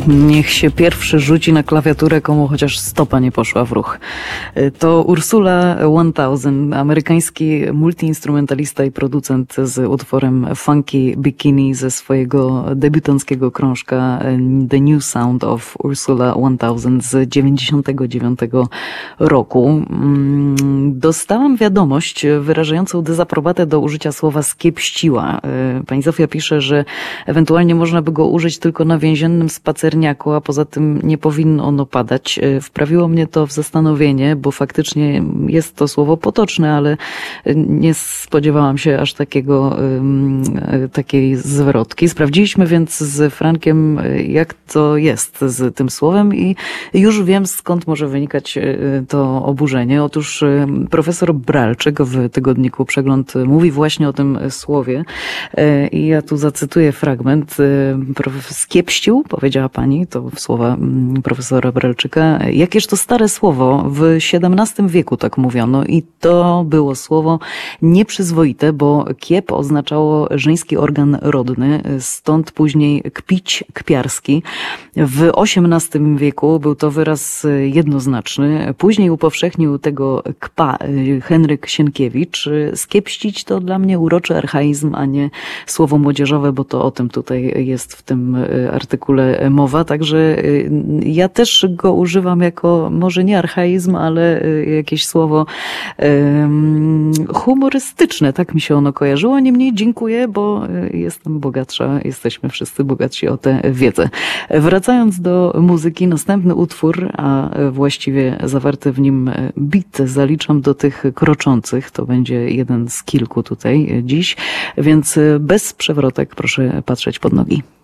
Niech się pierwszy rzuci na klawiaturę, komu chociaż stopa nie poszła w ruch. To Ursula 1000, amerykański multiinstrumentalista i producent z utworem Funky Bikini ze swojego debiutanckiego krążka The New Sound of Ursula 1000 z 99 roku. Dostałam wiadomość wyrażającą dezaprobatę do użycia słowa skiepściła. Pani Zofia pisze, że ewentualnie można by go użyć tylko na więziennym spacerniaku, a poza tym nie powinno ono padać. Wprawiło mnie to w zastanowienie, bo faktycznie jest to słowo potoczne, ale nie spodziewałam się aż takiej zwrotki. Sprawdziliśmy więc z Frankiem, jak to jest z tym słowem i już wiem, skąd może wynikać to oburzenie. Otóż profesor Bralczyk w tygodniku Przegląd mówi właśnie o tym słowie i ja tu zacytuję fragment. Skiepścił, powiedziała pani, to słowa profesora Bralczyka. Jakież to stare słowo, w XVII wieku tak mówiono i to było słowo nieprzyzwoite, bo kiep oznaczało żeński organ rodny, stąd później kpić, kpiarski. W XVIII wieku był to wyraz jednoznaczny. Później upowszechnił tego kpa Henryk Sienkiewicz. Skiepścić to dla mnie uroczy archaizm, a nie słowo młodzieżowe, bo to o tym tutaj jest w tym artykule mowa. Także ja też go używam jako może nie archaizm, ale jakieś słowo humorystyczne. Tak mi się ono kojarzyło. Niemniej dziękuję, bo jestem bogatsza. Jesteśmy wszyscy bogatsi o tę wiedzę. Wracając do muzyki, następny utwór, a właściwie zawarty w nim beat zaliczam do tych kroczących. To będzie jeden z kilku tutaj dziś, więc bez przewrotek proszę patrzeć pod nogi.